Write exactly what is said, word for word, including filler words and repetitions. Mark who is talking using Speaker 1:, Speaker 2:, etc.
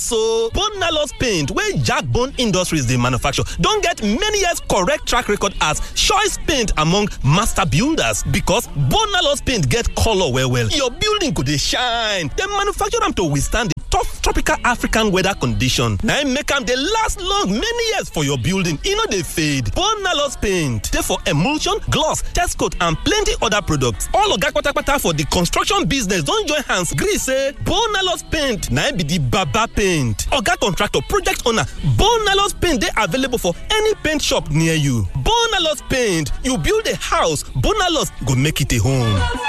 Speaker 1: o. Bonalos paint wey Jagbone Industries dey manufacture don get many years correct track record as choice paint among master builders because Bonalos paint get color well well. Your building go dey shine. Dem manufacture am to withstand the tough tropical African weather condition. Na im make am dey last long many years for your building. E no dey fade. Bonalos paint dey for emulsion, gloss, test coat and plenty other products. All oga kpatakpata for the construction business don join hands gree say Bonalos paint na im be the baba paint. Oga contractor, project owner, Bonalos paint dey available for any paint shop near you. Bonalos paint, you build a house, Bonalos go make it a home.